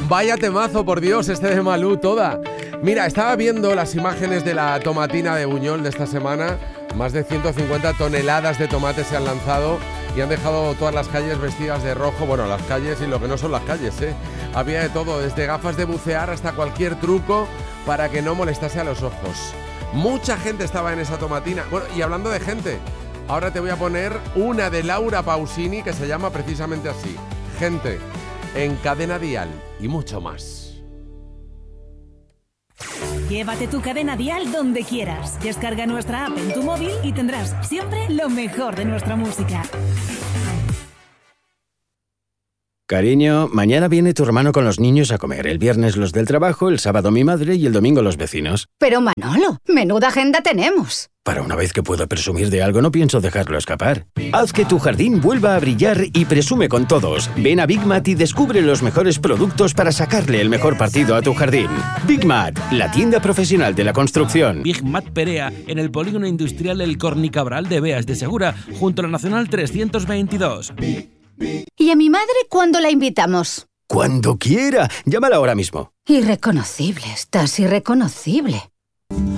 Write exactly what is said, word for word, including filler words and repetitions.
Vaya temazo, por Dios, este de Malú, toda. Mira, estaba viendo las imágenes de la tomatina de Buñol de esta semana. Más de ciento cincuenta toneladas de tomates se han lanzado y han dejado todas las calles vestidas de rojo. Bueno, las calles y lo que no son las calles, ¿eh? Había de todo, desde gafas de bucear hasta cualquier truco para que no molestase a los ojos. Mucha gente estaba en esa tomatina. Bueno, y hablando de gente, ahora te voy a poner una de Laura Pausini que se llama precisamente así. Gente, en Cadena Dial y mucho más. Llévate tu Cadena Dial donde quieras. Descarga nuestra app en tu móvil y tendrás siempre lo mejor de nuestra música. Cariño, mañana viene tu hermano con los niños a comer. El viernes los del trabajo, el sábado mi madre y el domingo los vecinos. Pero Manolo, menuda agenda tenemos. Para una vez que puedo presumir de algo, no pienso dejarlo escapar. Haz que tu jardín vuelva a brillar y presume con todos. Ven a Big Mat y descubre los mejores productos para sacarle el mejor partido a tu jardín. Big Mat, la tienda profesional de la construcción. Big Mat Perea, en el polígono industrial El Cornicabral de Beas de Segura, junto a la Nacional trescientos veintidós. ¿Y a mi madre cuándo la invitamos? Cuando quiera. Llámala ahora mismo. Irreconocible, estás irreconocible.